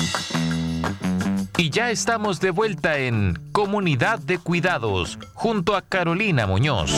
Y ya estamos de vuelta en Comunidad de Cuidados, junto a Carolina Muñoz.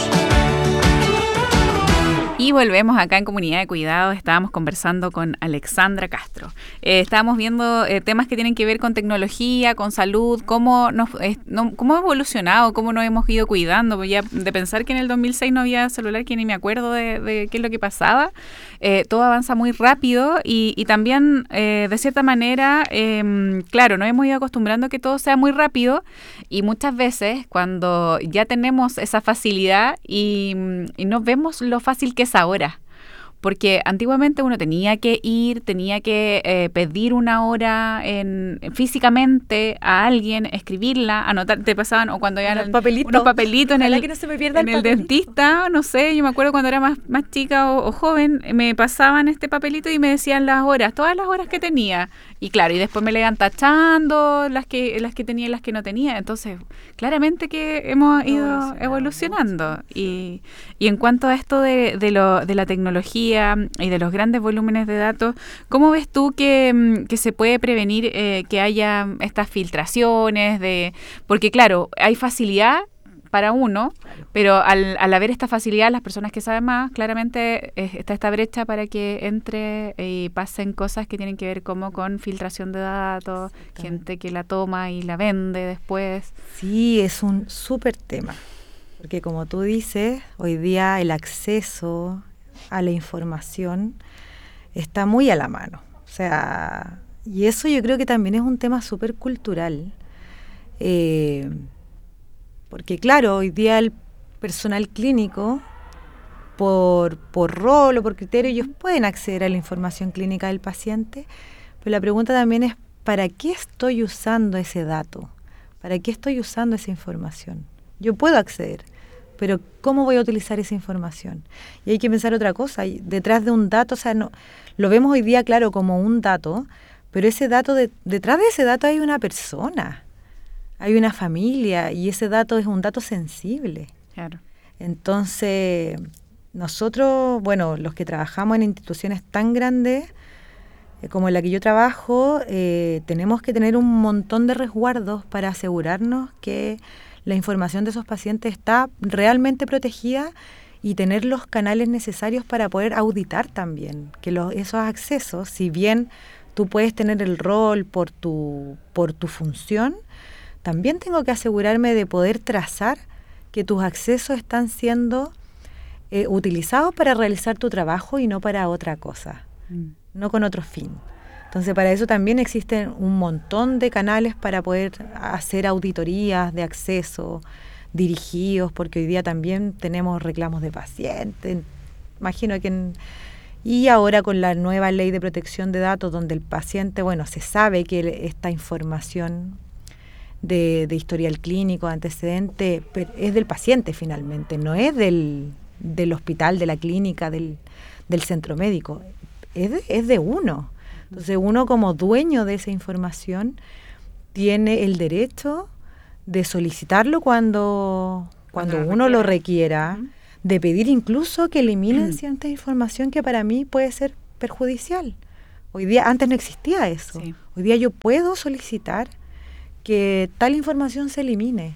Y volvemos acá en Comunidad de Cuidados. Estábamos conversando con Alexandra Castro. Estábamos viendo temas que tienen que ver con tecnología, con salud, cómo ha evolucionado, cómo nos hemos ido cuidando. Pues ya de pensar que en el 2006 no había celular, que ni me acuerdo de qué es lo que pasaba. Todo avanza muy rápido y también, de cierta manera, claro, nos hemos ido acostumbrando a que todo sea muy rápido y muchas veces cuando ya tenemos esa facilidad y no vemos lo fácil que es ahora, porque antiguamente uno tenía que pedir una hora físicamente a alguien, escribirla, anotar, te pasaban, o cuando ya eran unos papelitos en el, que no se me pierda el dentista, no sé, yo me acuerdo cuando era más chica o joven, me pasaban este papelito y me decían las horas, todas las horas que tenía, y claro, y después me le iban tachando las que tenía y las que no tenía, entonces claramente que hemos ido evolucionando. Y en cuanto a esto de la tecnología y de los grandes volúmenes de datos, ¿cómo ves tú que se puede prevenir que haya estas filtraciones? Porque claro, hay facilidad para uno, pero al haber esta facilidad, las personas que saben más, claramente está esta brecha para que entre y pasen cosas que tienen que ver como con filtración de datos, gente que la toma y la vende después. Sí, es un súper tema, porque como tú dices, hoy día el acceso a la información está muy a la mano. O sea, y eso yo creo que también es un tema súper cultural. Porque claro, hoy día el personal clínico, por rol o por criterio, ellos pueden acceder a la información clínica del paciente, pero la pregunta también es, ¿para qué estoy usando ese dato? ¿Para qué estoy usando esa información? Yo puedo acceder, pero ¿cómo voy a utilizar esa información? Y hay que pensar otra cosa, detrás de un dato, o sea, no, lo vemos hoy día, claro, como un dato, pero ese dato, detrás de ese dato hay una persona, hay una familia, y ese dato es un dato sensible. Claro. Entonces, nosotros, bueno, los que trabajamos en instituciones tan grandes como en la que yo trabajo, tenemos que tener un montón de resguardos para asegurarnos que la información de esos pacientes está realmente protegida y tener los canales necesarios para poder auditar también que esos accesos, si bien tú puedes tener el rol por tu función, también tengo que asegurarme de poder trazar que tus accesos están siendo utilizados para realizar tu trabajo y no para otra cosa, no con otro fin. Entonces, para eso también existen un montón de canales para poder hacer auditorías de acceso dirigidos, porque hoy día también tenemos reclamos de pacientes. Imagino que y ahora con la nueva ley de protección de datos, donde el paciente, bueno, se sabe que esta información de historial clínico, antecedente, es del paciente finalmente, no es del hospital, de la clínica, del centro médico, es de uno. Entonces uno como dueño de esa información tiene el derecho de solicitarlo cuando uno lo requiera, de pedir incluso que eliminen cierta información que para mí puede ser perjudicial. Hoy día, antes no existía eso. Sí. Hoy día yo puedo solicitar que tal información se elimine.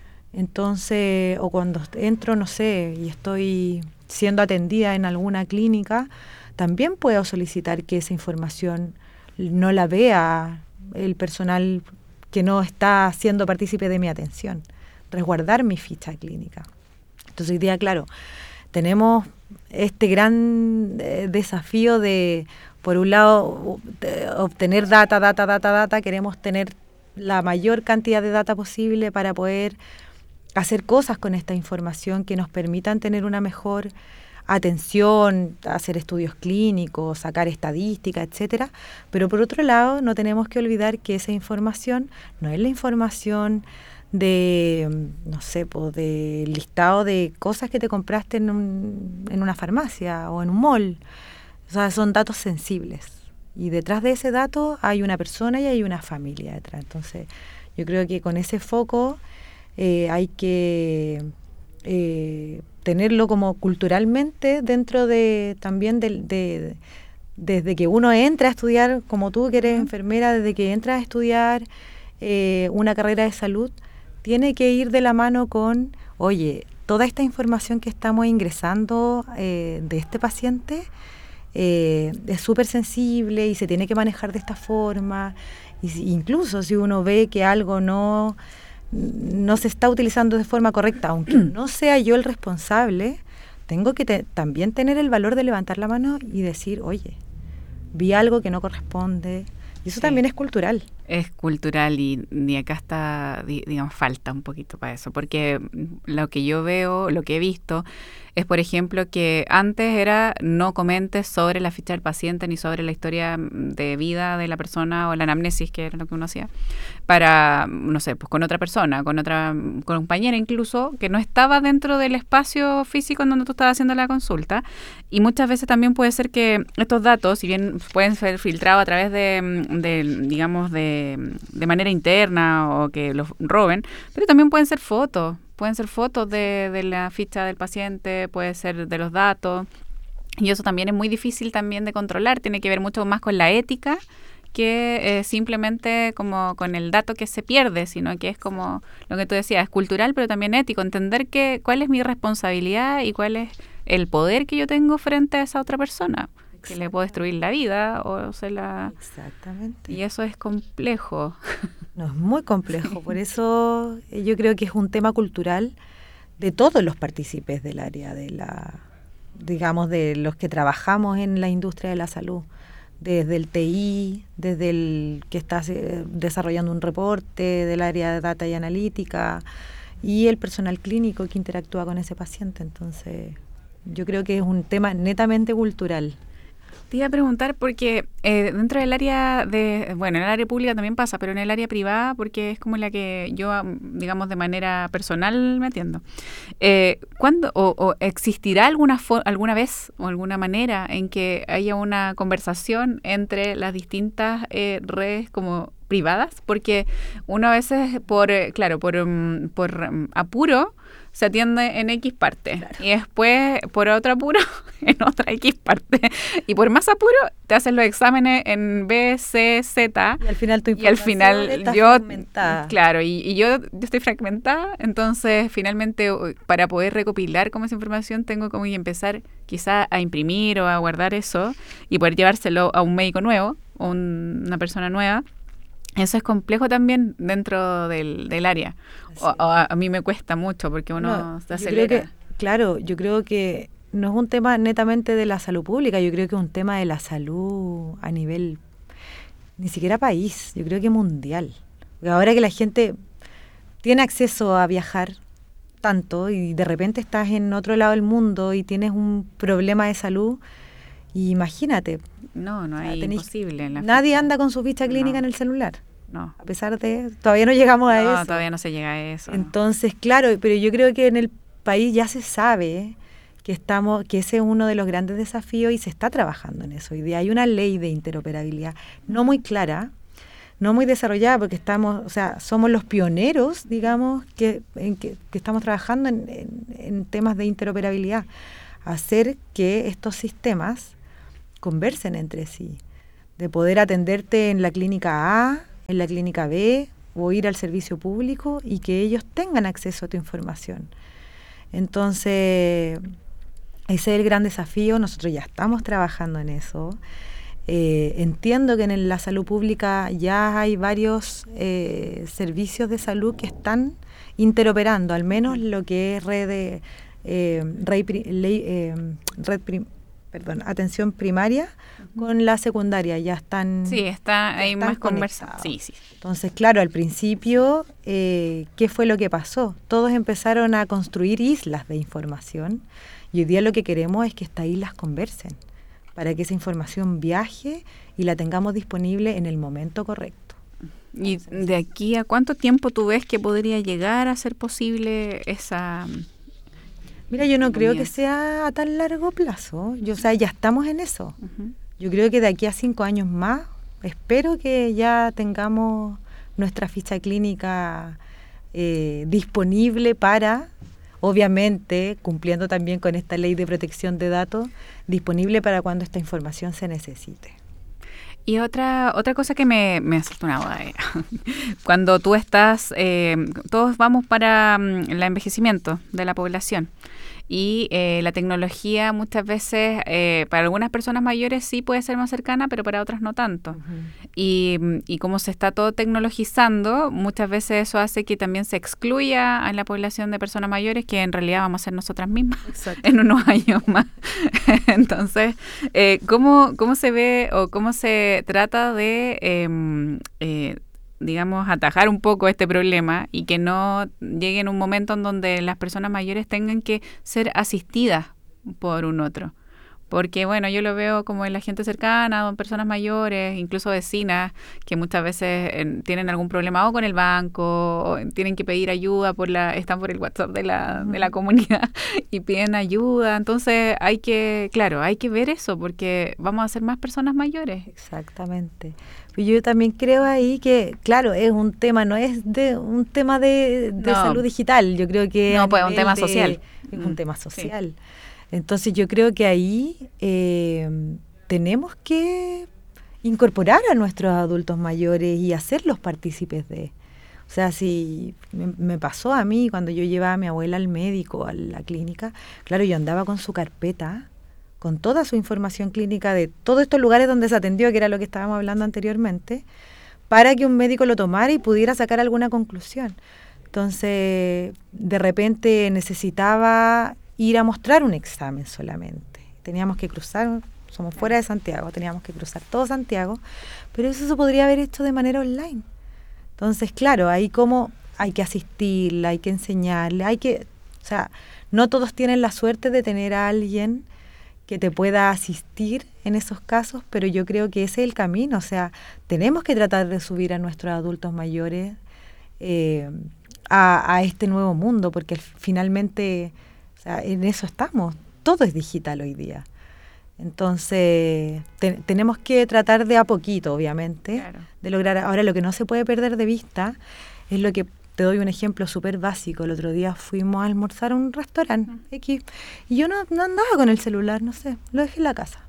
Entonces, o cuando entro, no sé, y estoy siendo atendida en alguna clínica, también puedo solicitar que esa información no la vea el personal que no está siendo partícipe de mi atención, resguardar mi ficha clínica. Entonces hoy día, claro, tenemos este gran desafío de, por un lado, obtener data, queremos tener la mayor cantidad de data posible para poder hacer cosas con esta información que nos permitan tener una mejor atención, hacer estudios clínicos, sacar estadísticas, etcétera, pero por otro lado no tenemos que olvidar que esa información no es la información de, no sé, de listado de cosas que te compraste en una farmacia o en un mall. O sea, son datos sensibles y detrás de ese dato hay una persona y hay una familia detrás. Entonces yo creo que con ese foco hay que tenerlo como culturalmente dentro de también de desde que uno entra a estudiar, como tú que eres enfermera, desde que entras a estudiar una carrera de salud, tiene que ir de la mano con, oye, toda esta información que estamos ingresando de este paciente es súper sensible y se tiene que manejar de esta forma. Incluso si uno ve que algo no se está utilizando de forma correcta, aunque no sea yo el responsable, tengo que también tener el valor de levantar la mano y decir, oye, vi algo que no corresponde. Y eso también es cultural. Es cultural y acá está, digamos, falta un poquito para eso, porque lo que yo veo, lo que he visto, es, por ejemplo, que antes era no comentes sobre la ficha del paciente ni sobre la historia de vida de la persona o la anamnesis, que era lo que uno hacía, para, no sé, pues con otra persona, con otra compañera incluso, que no estaba dentro del espacio físico en donde tú estabas haciendo la consulta. Y muchas veces también puede ser que estos datos, si bien pueden ser filtrados a través digamos, de manera interna o que los roben, pero también pueden ser fotos de la ficha del paciente, puede ser de los datos, y eso también es muy difícil también de controlar, tiene que ver mucho más con la ética que simplemente como con el dato que se pierde, sino que es como lo que tú decías, es cultural pero también ético, entender cuál es mi responsabilidad y cuál es el poder que yo tengo frente a esa otra persona, que le puedo destruir la vida o se la... Exactamente. Y eso es complejo. No, es muy complejo, por eso yo creo que es un tema cultural de todos los partícipes del área digamos, de los que trabajamos en la industria de la salud, desde el TI, desde el que está desarrollando un reporte del área de data y analítica y el personal clínico que interactúa con ese paciente. Entonces, yo creo que es un tema netamente cultural. Te iba a preguntar porque dentro del área en el área pública también pasa, pero en el área privada, porque es como la que yo, digamos, de manera personal me atiendo. ¿Cuándo o existirá alguna vez o alguna manera en que haya una conversación entre las distintas redes como privadas? Porque uno a veces por apuro se atiende en X parte, claro, y después por otro apuro en otra X parte, y por más apuro te hacen los exámenes en B, C, Z, y al final tu información está fragmentada. Claro, y yo estoy fragmentada, entonces finalmente para poder recopilar como esa información tengo como que empezar quizá a imprimir o a guardar eso y poder llevárselo a un médico nuevo o una persona nueva. Eso es complejo también dentro del área. A mí me cuesta mucho porque uno se acelera. Yo creo que no es un tema netamente de la salud pública, yo creo que es un tema de la salud a nivel, ni siquiera país, yo creo que mundial. Porque ahora que la gente tiene acceso a viajar tanto y de repente estás en otro lado del mundo y tienes un problema de salud, imagínate. No hay imposible. Nadie anda con su ficha clínica en el celular. No. A pesar de... Todavía no llegamos a eso. No, todavía no se llega a eso. Entonces, claro, pero yo creo que en el país ya se sabe que ese es uno de los grandes desafíos y se está trabajando en eso. Y hay una ley de interoperabilidad no muy clara, no muy desarrollada, porque somos los pioneros, digamos, que estamos trabajando en temas de interoperabilidad. Hacer que estos sistemas conversen entre sí, de poder atenderte en la clínica A, en la clínica B, o ir al servicio público y que ellos tengan acceso a tu información. Entonces, ese es el gran desafío, nosotros ya estamos trabajando en eso. Entiendo que en la salud pública ya hay varios servicios de salud que están interoperando, al menos lo que es atención primaria con la secundaria, ya están. Sí, hay más conversación. Sí. Entonces, claro, al principio, ¿qué fue lo que pasó? Todos empezaron a construir islas de información y hoy día lo que queremos es que estas islas conversen para que esa información viaje y la tengamos disponible en el momento correcto. ¿Y de aquí a cuánto tiempo tú ves que podría llegar a ser posible esa...? Mira, yo no creo que sea a tan largo plazo. Ya estamos en eso. Uh-huh. Yo creo que de aquí a 5 años más, espero que ya tengamos nuestra ficha clínica disponible para obviamente cumpliendo también con esta ley de protección de datos, disponible para cuando esta información se necesite. Y otra cosa que me asaltó una duda. Cuando tú estás, todos vamos para el envejecimiento de la población. Y la tecnología muchas veces, para algunas personas mayores sí puede ser más cercana, pero para otras no tanto. Uh-huh. Y como se está todo tecnologizando, muchas veces eso hace que también se excluya a la población de personas mayores, que en realidad vamos a ser nosotras mismas. Exacto. En unos años más. Entonces, ¿cómo se ve o cómo se trata de digamos, atajar un poco este problema y que no llegue en un momento en donde las personas mayores tengan que ser asistidas por un otro? Porque, bueno, yo lo veo como en la gente cercana, personas mayores, incluso vecinas, que muchas veces tienen algún problema o con el banco, o tienen que pedir ayuda, están por el WhatsApp de la comunidad y piden ayuda. Entonces hay que ver eso, porque vamos a ser más personas mayores. Exactamente. Yo también creo ahí que, claro, es un tema, no es un tema de salud digital. Yo creo que no, pues es un tema social. Es un tema social. Sí. Entonces yo creo que ahí tenemos que incorporar a nuestros adultos mayores y hacerlos partícipes de. O sea, si me pasó a mí cuando yo llevaba a mi abuela al médico, a la clínica, claro, yo andaba con su carpeta, con toda su información clínica de todos estos lugares donde se atendió, que era lo que estábamos hablando anteriormente, para que un médico lo tomara y pudiera sacar alguna conclusión. Entonces, de repente necesitaba ir a mostrar un examen solamente. Teníamos que cruzar, somos fuera de Santiago, teníamos que cruzar todo Santiago, pero eso se podría haber hecho de manera online. Entonces, claro, ahí como hay que asistirla, hay que enseñarle, o sea, no todos tienen la suerte de tener a alguien que te pueda asistir en esos casos, pero yo creo que ese es el camino. O sea, tenemos que tratar de subir a nuestros adultos mayores a este nuevo mundo, porque finalmente, o sea, en eso estamos. Todo es digital hoy día. Entonces, tenemos que tratar de a poquito, obviamente, claro, de lograr. Ahora, lo que no se puede perder de vista es lo que, te doy un ejemplo súper básico. El otro día fuimos a almorzar a un restaurante X, y yo no andaba con el celular, no sé, lo dejé en la casa.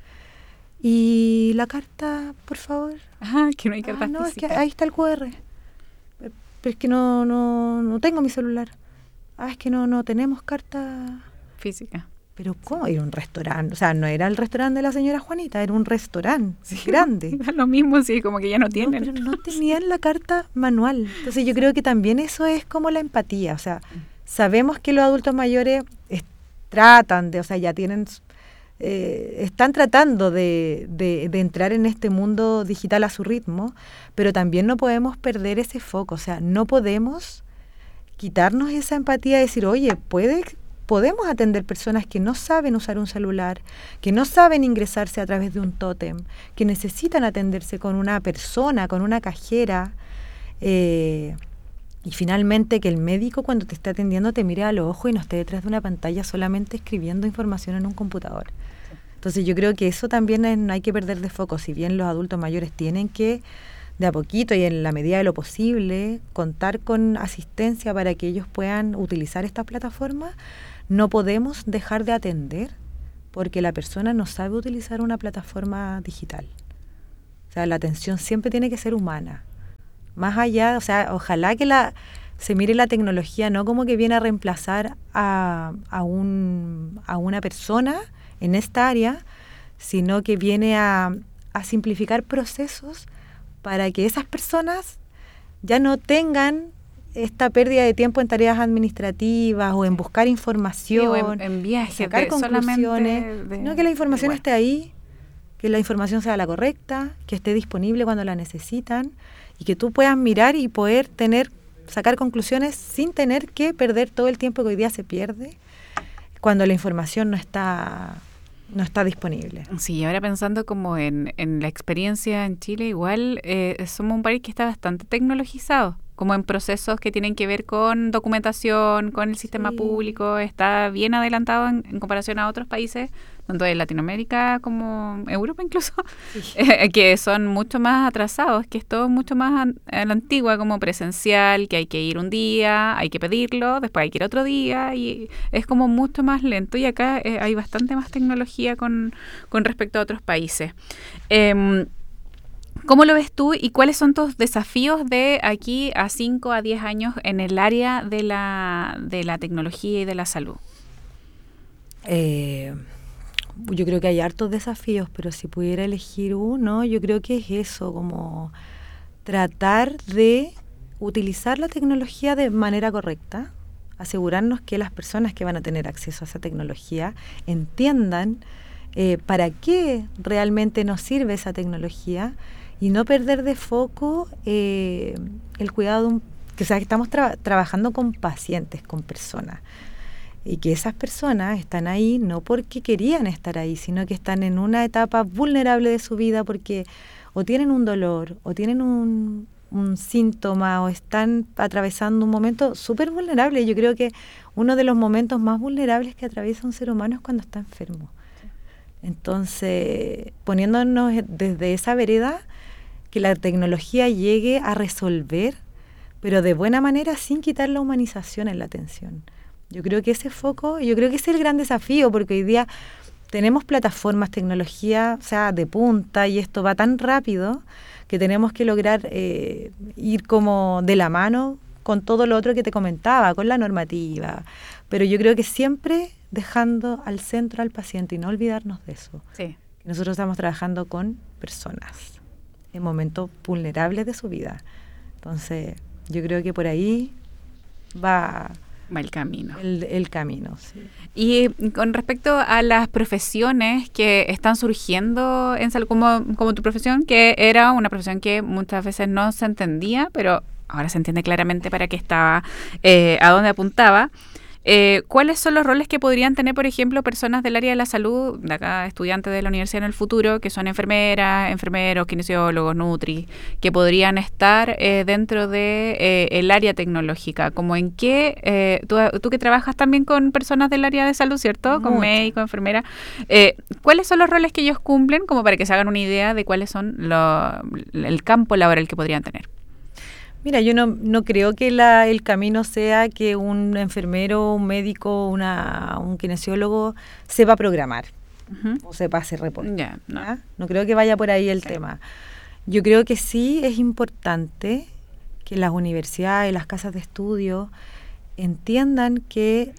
Y la carta, por favor. Ajá, que no hay carta no, física. Es que ahí está el QR. Pero es que no tengo mi celular. Es que no tenemos carta física. Pero ¿cómo? Era un restaurante, o sea, no era el restaurante de la señora Juanita, era un restaurante grande. Da lo mismo, sí, como que ya no tienen. Pero no tenían la carta manual. Entonces yo creo que también eso es como la empatía. O sea, sabemos que los adultos mayores tratan de, o sea, ya tienen, están tratando de entrar en este mundo digital a su ritmo, pero también no podemos perder ese foco. O sea, no podemos quitarnos esa empatía y decir, oye, podemos atender personas que no saben usar un celular, que no saben ingresarse a través de un tótem, que necesitan atenderse con una persona, con una cajera, y finalmente que el médico cuando te esté atendiendo te mire a los ojos y no esté detrás de una pantalla solamente escribiendo información en un computador. Entonces yo creo que eso también no hay que perder de foco. Si bien los adultos mayores tienen que, de a poquito y en la medida de lo posible, contar con asistencia para que ellos puedan utilizar estas plataformas, no podemos dejar de atender porque la persona no sabe utilizar una plataforma digital. O sea, la atención siempre tiene que ser humana. Más allá, o sea, ojalá que se mire la tecnología no como que viene a reemplazar a una persona en esta área, sino que viene a simplificar procesos para que esas personas ya no tengan esta pérdida de tiempo en tareas administrativas o en buscar información, sí, o en viajes, sacar conclusiones, sino que la información esté ahí, que la información sea la correcta, que esté disponible cuando la necesitan y que tú puedas mirar y poder sacar conclusiones sin tener que perder todo el tiempo que hoy día se pierde cuando la información no está disponible. Sí, ahora pensando como en la experiencia en Chile, igual somos un país que está bastante tecnologizado. como en procesos que tienen que ver con documentación, con el sistema público, está bien adelantado en comparación a otros países, tanto de Latinoamérica como Europa incluso, que son mucho más atrasados, que es todo mucho más a la antigua, como presencial, que hay que ir un día, hay que pedirlo, después hay que ir otro día, y es como mucho más lento, y acá hay bastante más tecnología con respecto a otros países. ¿Cómo lo ves tú y cuáles son tus desafíos de aquí a 5 a 10 años en el área de la tecnología y de la salud? Yo creo que hay hartos desafíos, pero si pudiera elegir uno, yo creo que es eso, como tratar de utilizar la tecnología de manera correcta, asegurarnos que las personas que van a tener acceso a esa tecnología entiendan para qué realmente nos sirve esa tecnología y no perder de foco el cuidado que estamos trabajando con pacientes, con personas, y que esas personas están ahí no porque querían estar ahí, sino que están en una etapa vulnerable de su vida porque o tienen un dolor o tienen un síntoma o están atravesando un momento súper vulnerable. Yo creo que uno de los momentos más vulnerables que atraviesa un ser humano es cuando está enfermo. Entonces, poniéndonos desde esa vereda, que la tecnología llegue a resolver, pero de buena manera sin quitar la humanización en la atención. Yo creo que ese foco, yo creo que ese es el gran desafío, porque hoy día tenemos plataformas, tecnología, o sea, de punta, y esto va tan rápido que tenemos que lograr ir como de la mano con todo lo otro que te comentaba, con la normativa. Pero yo creo que siempre dejando al centro al paciente y no olvidarnos de eso. Sí. Nosotros estamos trabajando con personas en momentos vulnerables de su vida. Entonces, yo creo que por ahí va el camino. El camino, sí. Y con respecto a las profesiones que están surgiendo en salud, como tu profesión, que era una profesión que muchas veces no se entendía, pero ahora se entiende claramente para qué estaba, a dónde apuntaba. ¿Cuáles son los roles que podrían tener, por ejemplo, personas del área de la salud, de acá estudiantes de la universidad en el futuro, que son enfermeras, enfermeros, kinesiólogos, nutri, que podrían estar dentro de el área tecnológica? Como en qué, tú que trabajas también con personas del área de salud, ¿cierto? Con médicos, enfermeras. ¿Cuáles son los roles que ellos cumplen, como para que se hagan una idea de cuáles son el campo laboral que podrían tener? Mira, yo no creo que el camino sea que un enfermero, un médico, un kinesiólogo sepa programar o sepa hacer reporte. No creo que vaya por ahí el tema. Yo creo que sí es importante que las universidades, las casas de estudio entiendan que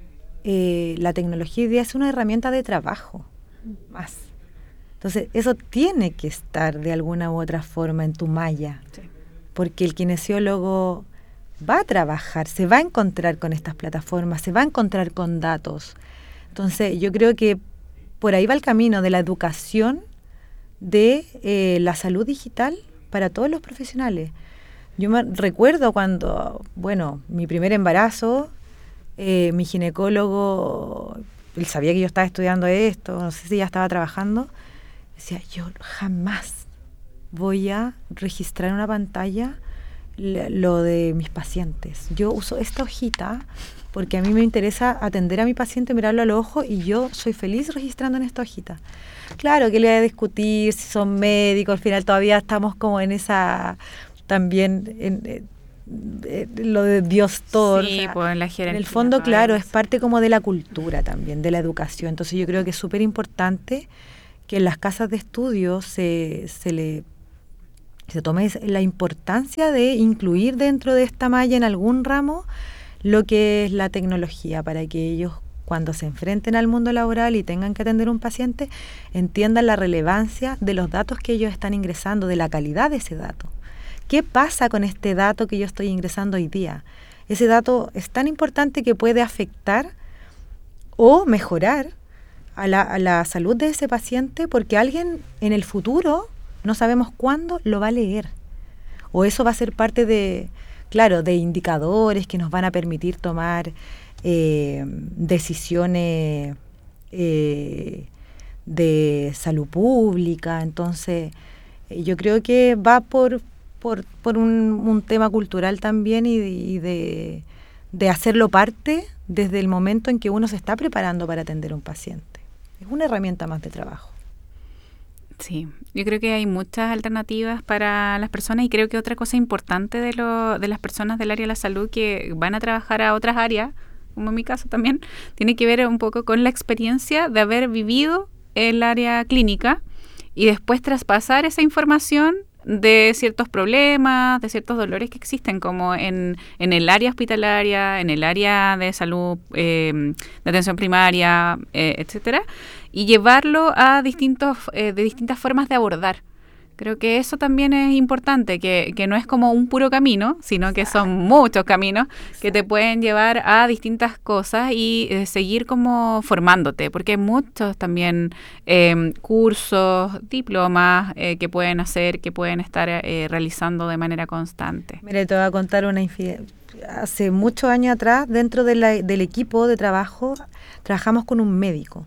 la tecnología hoy día es una herramienta de trabajo más. Entonces, eso tiene que estar de alguna u otra forma en tu malla. Sí. Porque el kinesiólogo va a trabajar, se va a encontrar con estas plataformas, se va a encontrar con datos. Entonces, yo creo que por ahí va el camino de la educación de la salud digital para todos los profesionales. Yo me recuerdo cuando, mi primer embarazo, mi ginecólogo, él sabía que yo estaba estudiando esto, no sé si ya estaba trabajando, decía, yo jamás voy a registrar en una pantalla lo de mis pacientes. Yo uso esta hojita porque a mí me interesa atender a mi paciente, mirarlo a los ojos, y yo soy feliz registrando en esta hojita. Claro que le voy a discutir si son médicos, al final todavía estamos como en esa, también en lo de Dios todo. Sí, o sea, pues en la jerarquía. En el fondo, claro, es parte como de la cultura también, de la educación. Entonces yo creo que es súper importante que en las casas de estudio se tome la importancia de incluir dentro de esta malla en algún ramo lo que es la tecnología, para que ellos, cuando se enfrenten al mundo laboral y tengan que atender a un paciente, entiendan la relevancia de los datos que ellos están ingresando, de la calidad de ese dato. ¿Qué pasa con este dato que yo estoy ingresando hoy día? Ese dato es tan importante que puede afectar o mejorar a la salud de ese paciente, porque alguien en el futuro, no sabemos cuándo, lo va a leer. O eso va a ser parte de indicadores que nos van a permitir tomar decisiones de salud pública. Entonces, yo creo que va por por un tema cultural también y de hacerlo parte desde el momento en que uno se está preparando para atender a un paciente. Es una herramienta más de trabajo. Sí, yo creo que hay muchas alternativas para las personas y creo que otra cosa importante de las personas del área de la salud que van a trabajar a otras áreas, como en mi caso también, tiene que ver un poco con la experiencia de haber vivido el área clínica y después traspasar esa información de ciertos problemas, de ciertos dolores que existen, como en el área hospitalaria, en el área de salud, de atención primaria, etcétera, y llevarlo a de distintas formas de abordar. Creo que eso también es importante, que no es como un puro camino, sino que son muchos caminos que te pueden llevar a distintas cosas y seguir como formándote, porque hay muchos también cursos, diplomas que pueden hacer, que pueden estar realizando de manera constante. Mira, te voy a contar una infidencia. Hace muchos años atrás, dentro del equipo de trabajo, trabajamos con un médico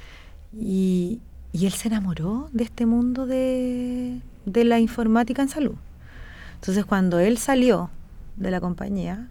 y él se enamoró de este mundo de la informática en salud. Entonces, cuando él salió de la compañía,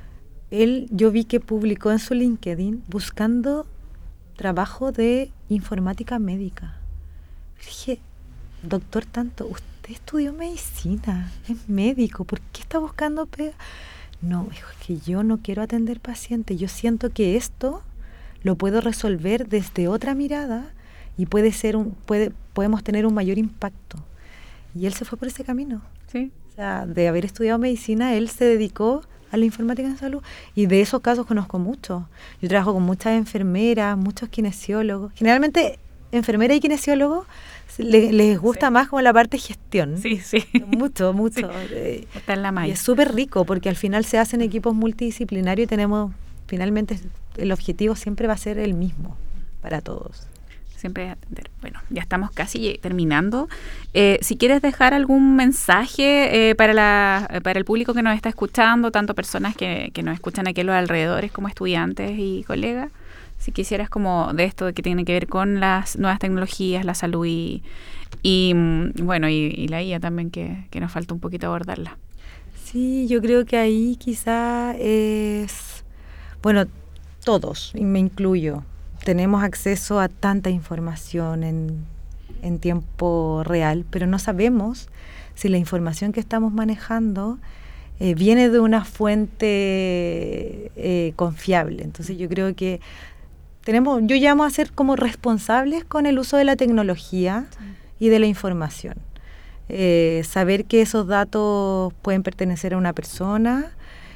yo vi que publicó en su LinkedIn buscando trabajo de informática médica. Dije, doctor Tanto, usted estudió medicina, es médico, ¿por qué está buscando pega? No, es que yo no quiero atender pacientes, yo siento que esto lo puedo resolver desde otra mirada y podemos tener un mayor impacto. Y él se fue por ese camino. Sí. O sea, de haber estudiado medicina, él se dedicó a la informática en salud. Y de esos casos conozco muchos. Yo trabajo con muchas enfermeras, muchos kinesiólogos. Generalmente, enfermera y kinesiólogos les gusta más como la parte de gestión. Sí, sí. Mucho. Sí. Está en la malla. Y es súper rico porque al final se hacen equipos multidisciplinarios y finalmente, el objetivo siempre va a ser el mismo para todos. Siempre atender. Bueno, ya estamos casi terminando. Si quieres dejar algún mensaje para el público que nos está escuchando, tanto personas que nos escuchan aquí a los alrededores como estudiantes y colegas, si quisieras como de esto que tiene que ver con las nuevas tecnologías, la salud y la IA también, que nos falta un poquito abordarla. Sí, yo creo que ahí quizá es, todos, y me incluyo, tenemos acceso a tanta información en tiempo real, pero no sabemos si la información que estamos manejando viene de una fuente confiable. Entonces yo creo que yo llamo a ser como responsables con el uso de la tecnología y de la información. Saber que esos datos pueden pertenecer a una persona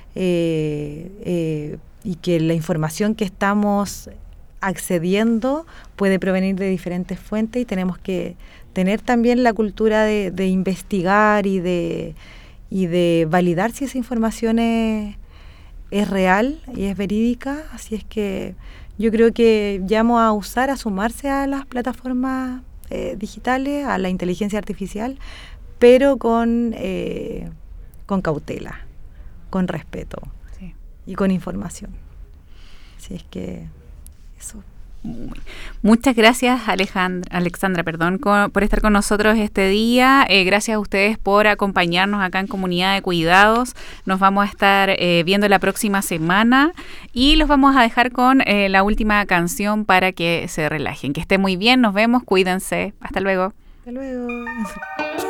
y que la información que estamos accediendo puede provenir de diferentes fuentes y tenemos que tener también la cultura de investigar y de validar si esa información es real y es verídica. Así es que yo creo que llamo a sumarse a las plataformas digitales, a la inteligencia artificial, pero con cautela, con respeto, sí, y con información. Así es que eso. Muchas gracias Alexandra, por estar con nosotros este día. Gracias a ustedes por acompañarnos acá en Comunidad de Cuidados. Nos vamos a estar viendo la próxima semana y los vamos a dejar con la última canción para que se relajen. Que estén muy bien, nos vemos, cuídense. Hasta luego. Hasta luego.